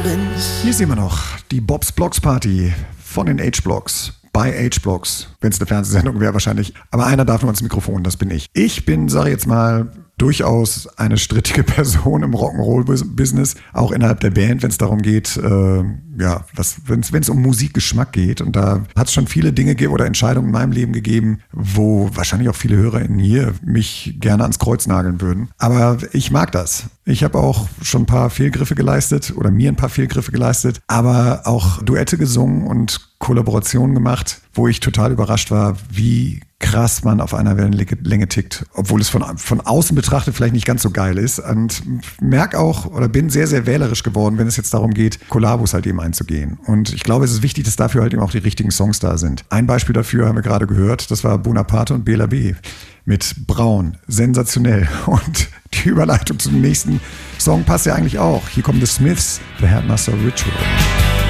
Hier ist immer noch die Bob's Blocks Party von den H-Blocks. Bei H-Blocks, wenn es eine Fernsehsendung wäre wahrscheinlich. Aber einer darf nur ans Mikrofon, das bin ich. Ich bin, sage ich jetzt mal, durchaus eine strittige Person im Rock'n'Roll-Business, auch innerhalb der Band, wenn es darum geht, wenn es um Musikgeschmack geht. Und da hat es schon viele Dinge oder Entscheidungen in meinem Leben gegeben, wo wahrscheinlich auch viele HörerInnen hier mich gerne ans Kreuz nageln würden. Aber ich mag das. Ich habe auch schon ein paar Fehlgriffe geleistet oder mir ein paar Fehlgriffe geleistet, aber auch Duette gesungen und Kollaborationen gemacht, wo ich total überrascht war, wie krass man auf einer Wellenlänge tickt, obwohl es von außen betrachtet vielleicht nicht ganz so geil ist. Und merke auch oder bin sehr, sehr wählerisch geworden, wenn es jetzt darum geht, Kollabos halt eben einzugehen. Und ich glaube, es ist wichtig, dass dafür halt eben auch die richtigen Songs da sind. Ein Beispiel dafür haben wir gerade gehört, das war Bonaparte und Bela B. mit Braun. Sensationell. Und die Überleitung zum nächsten Song passt ja eigentlich auch. Hier kommen The Smiths, The Headmaster Ritual.